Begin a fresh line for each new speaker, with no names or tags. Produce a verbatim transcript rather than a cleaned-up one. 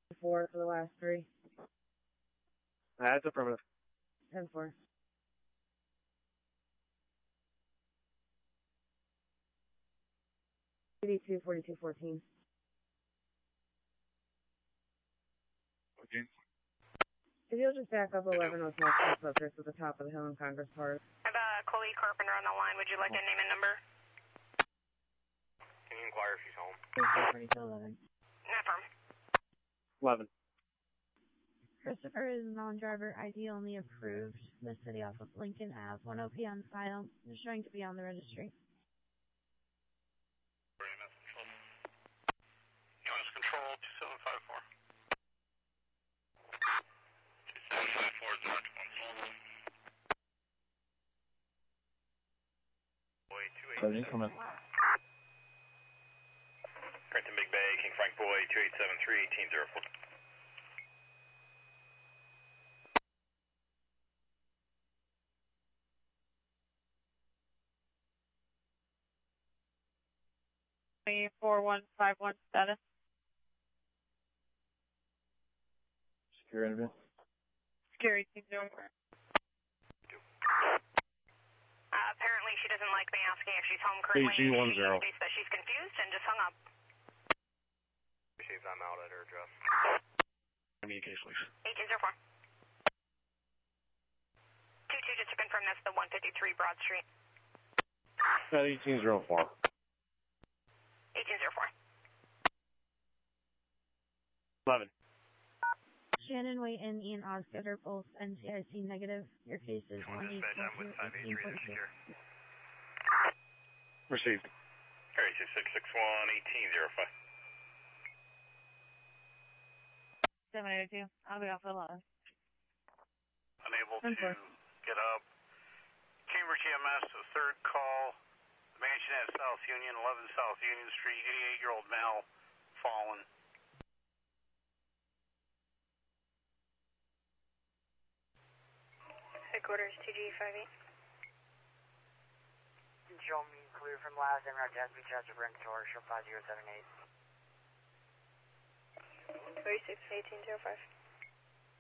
Four for the last three.
That's affirmative.
ten four. eighty-two forty-two fourteen.
Okay.
If you'll just back up eleven Hotel subject at the top of the hill in Congress Park.
I have uh, Chloe Carpenter on the line. Would you like a name and number?
Can you inquire if she's home?
twenty-two eleven.
Affirm.
eleven.
Christopher is non-driver I D only approved. The city off of Lincoln Ave, one O P on file. Is showing to be on the registry.
Units control two seven five four. two seven five four is not one soul. Boy two eight seven.
Come in.
Crampton Big Bay, King Frank Boy two eight seven three eighteen zero four.
four one five one status.
Secure interview.
Secure eighteen zero four. Uh, apparently she doesn't like me asking if she's home currently.
P G one zero.
She states that she's confused and just hung up.
She's I'm out at her address.
Communication, please.
eighteen zero four. two two, just to confirm that's the one fifty-three Broad Street.
At eighteen zero four.
eighteen zero four.
eleven.
Shannon Wayton, Ian Oscar, both N C I C negative. Your case is one eight four two eighteen forty-two.
Received.
Area two six six one eighteen zero five.
seven eight two. I'll be off the line.
Unable
ten four.
to get up. Cambridge E M S, a third call. Mansion at South Union, eleven South Union Street, eighty-eight-year-old male, fallen.
Headquarters, T G five eight.
Show me clear from last and our death beach after Brent Tour, show five zero seven eight.
thirty-six eighteen zero five.